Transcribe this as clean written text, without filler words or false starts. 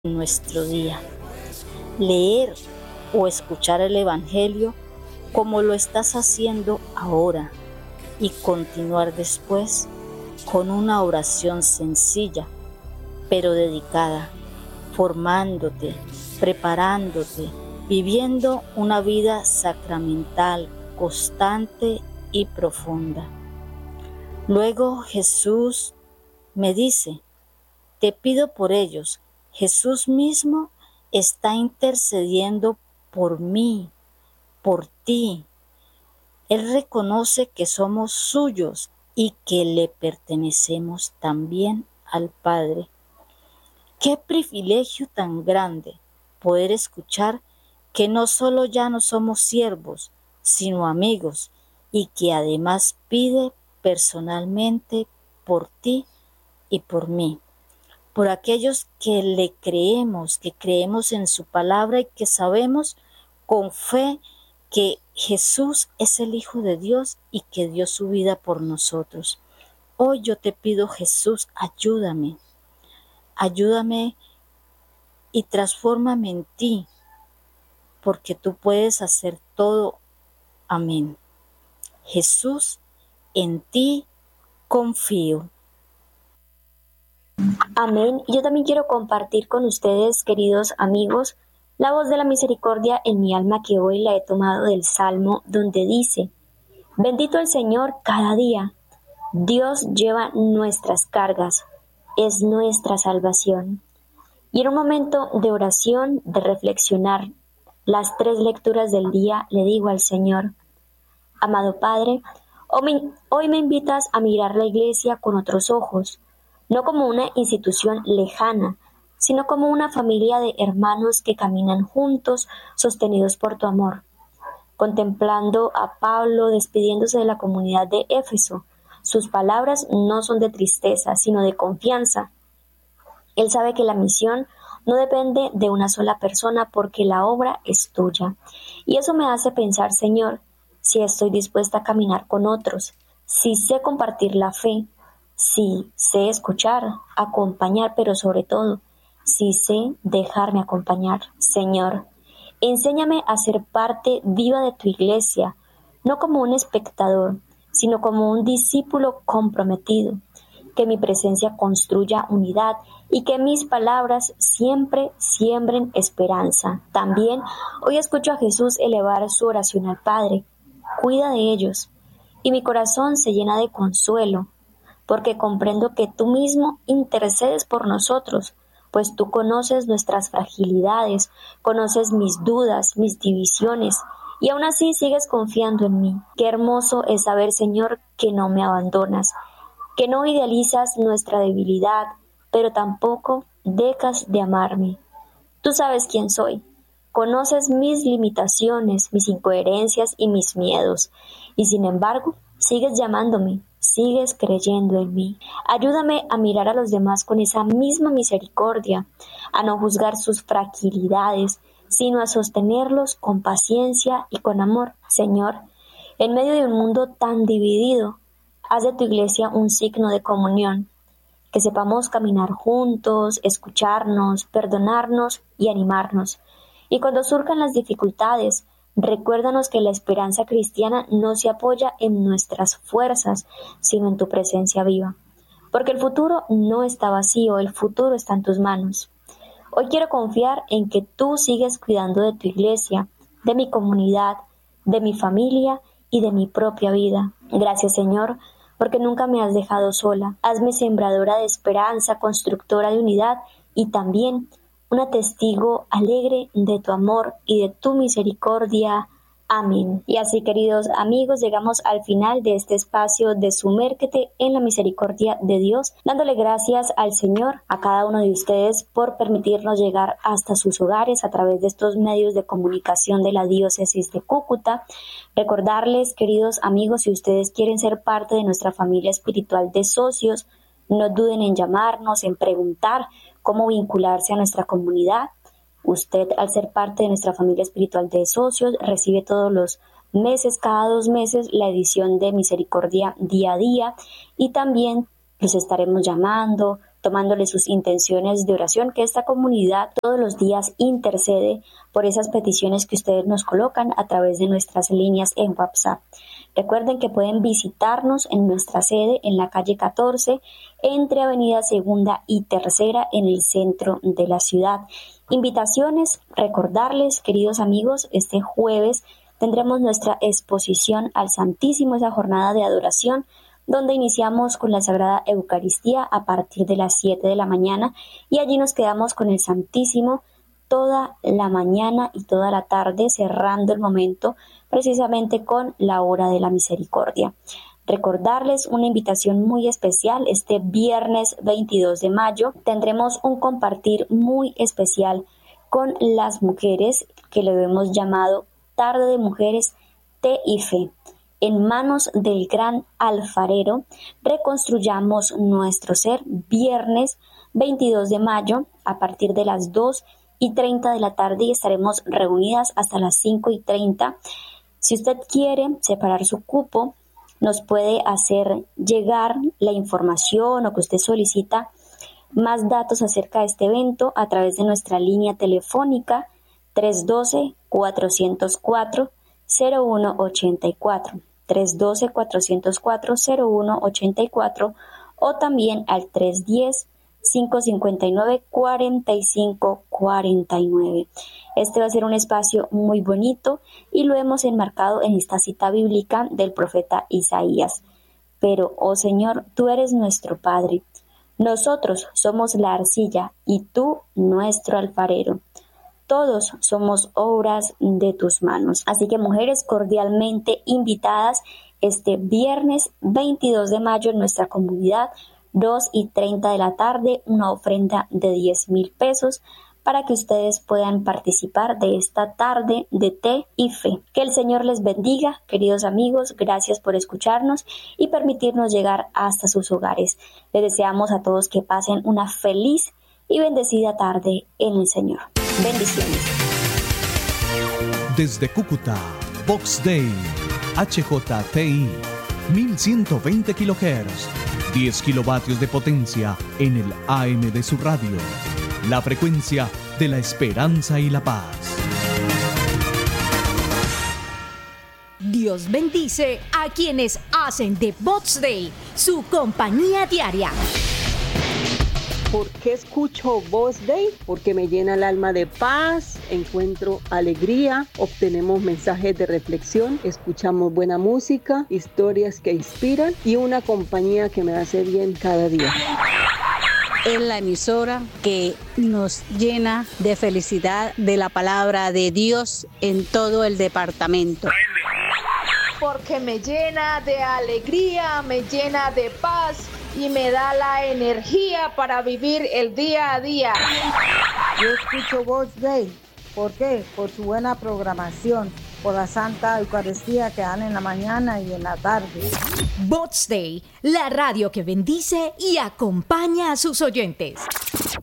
en nuestro día. Leer o escuchar el Evangelio como lo estás haciendo ahora y continuar después con una oración sencilla, pero dedicada, formándote, preparándote, viviendo una vida sacramental, constante y profunda. Luego Jesús me dice, te pido por ellos. Jesús mismo está intercediendo por mí, por ti. Él reconoce que somos suyos y que le pertenecemos también al Padre. Qué privilegio tan grande poder escuchar que no solo ya no somos siervos, sino amigos, y que además pide personalmente por ti y por mí. Por aquellos que le creemos, que creemos en su palabra y que sabemos con fe que Jesús es el Hijo de Dios y que dio su vida por nosotros. Hoy yo te pido, Jesús, ayúdame y transfórmame en ti, porque tú puedes hacer todo. Amén. Jesús, en ti confío. Amén. Yo también quiero compartir con ustedes, queridos amigos, la voz de la misericordia en mi alma que hoy la he tomado del Salmo, donde dice, bendito el Señor cada día. Dios lleva nuestras cargas, es nuestra salvación. Y en un momento de oración, de reflexionar las 3 lecturas del día, le digo al Señor, amado Padre, hoy me invitas a mirar la iglesia con otros ojos, no como una institución lejana, sino como una familia de hermanos que caminan juntos, sostenidos por tu amor. Contemplando a Pablo despidiéndose de la comunidad de Éfeso, sus palabras no son de tristeza, sino de confianza. Él sabe que la misión no depende de una sola persona porque la obra es tuya. Y eso me hace pensar, Señor, si estoy dispuesta a caminar con otros, si sé compartir la fe, si sé escuchar, acompañar, pero sobre todo, si sé dejarme acompañar. Señor, enséñame a ser parte viva de tu iglesia, no como un espectador, sino como un discípulo comprometido. Que mi presencia construya unidad y que mis palabras siempre siembren esperanza. También hoy escucho a Jesús elevar su oración al Padre. Cuida de ellos. Y mi corazón se llena de consuelo, porque comprendo que tú mismo intercedes por nosotros, pues tú conoces nuestras fragilidades, conoces mis dudas, mis divisiones, y aún así sigues confiando en mí. Qué hermoso es saber, Señor, que no me abandonas, que no idealizas nuestra debilidad, pero tampoco dejas de amarme. Tú sabes quién soy, conoces mis limitaciones, mis incoherencias y mis miedos, y sin embargo, sigues llamándome, sigues creyendo en mí. Ayúdame a mirar a los demás con esa misma misericordia, a no juzgar sus fragilidades, sino a sostenerlos con paciencia y con amor. Señor, en medio de un mundo tan dividido, haz de tu iglesia un signo de comunión, que sepamos caminar juntos, escucharnos, perdonarnos y animarnos. Y cuando surjan las dificultades, recuérdanos que la esperanza cristiana no se apoya en nuestras fuerzas, sino en tu presencia viva. Porque el futuro no está vacío, el futuro está en tus manos. Hoy quiero confiar en que tú sigues cuidando de tu iglesia, de mi comunidad, de mi familia y de mi propia vida. Gracias, Señor, porque nunca me has dejado sola. Hazme sembradora de esperanza, constructora de unidad y también una testigo alegre de tu amor y de tu misericordia. Amén. Y así, queridos amigos, llegamos al final de este espacio de Sumérgete en la misericordia de Dios, dándole gracias al Señor, a cada uno de ustedes por permitirnos llegar hasta sus hogares a través de estos medios de comunicación de la diócesis de Cúcuta. Recordarles, queridos amigos, si ustedes quieren ser parte de nuestra familia espiritual de socios, no duden en llamarnos, en preguntar cómo vincularse a nuestra comunidad. Usted, al ser parte de nuestra familia espiritual de socios, recibe todos los meses, cada 2 meses, la edición de Misericordia Día a Día y también los estaremos llamando, tomándole sus intenciones de oración, que esta comunidad todos los días intercede por esas peticiones que ustedes nos colocan a través de nuestras líneas en WhatsApp. Recuerden que pueden visitarnos en nuestra sede en la calle 14, entre Avenida Segunda y Tercera, en el centro de la ciudad. Invitaciones, recordarles, queridos amigos, este jueves tendremos nuestra exposición al Santísimo, esa jornada de adoración, donde iniciamos con la Sagrada Eucaristía a partir de las 7 de la mañana y allí nos quedamos con el Santísimo toda la mañana y toda la tarde, cerrando el momento precisamente con la hora de la misericordia. Recordarles una invitación muy especial: este viernes 22 de mayo tendremos un compartir muy especial con las mujeres, que lo hemos llamado Tarde de Mujeres, Té y Fe. En manos del gran alfarero, reconstruyamos nuestro ser. Viernes 22 de mayo, a partir de las 2:30 de la tarde, y estaremos reunidas hasta las 5:30. Si usted quiere separar su cupo, nos puede hacer llegar la información o que usted solicita más datos acerca de este evento a través de nuestra línea telefónica 312-404-0184. 312-404-0184 o también al 310-559-4549. Este va a ser un espacio muy bonito y lo hemos enmarcado en esta cita bíblica del profeta Isaías. Pero, oh Señor, tú eres nuestro Padre. Nosotros somos la arcilla y tú nuestro alfarero. Todos somos obras de tus manos. Así que, mujeres, cordialmente invitadas este viernes 22 de mayo en nuestra comunidad, 2:30 de la tarde, una ofrenda de 10,000 pesos para que ustedes puedan participar de esta tarde de té y fe. Que el Señor les bendiga, queridos amigos. Gracias por escucharnos y permitirnos llegar hasta sus hogares. Les deseamos a todos que pasen una feliz y bendecida tarde en el Señor. Bendiciones. Desde Cúcuta, Vox Day, HJTI, 1120 kHz, 10 kilovatios de potencia en el AM de su radio. La frecuencia de la esperanza y la paz. Dios bendice a quienes hacen de Vox Day su compañía diaria. ¿Por qué escucho Vox Day? Porque me llena el alma de paz, encuentro alegría, obtenemos mensajes de reflexión, escuchamos buena música, historias que inspiran y una compañía que me hace bien cada día. Es la emisora que nos llena de felicidad de la palabra de Dios en todo el departamento. Porque me llena de alegría, me llena de paz y me da la energía para vivir el día a día. Yo escucho Vox Day. ¿Por qué? Por su buena programación, por la Santa Eucaristía que dan en la mañana y en la tarde. Vox Day, la radio que bendice y acompaña a sus oyentes.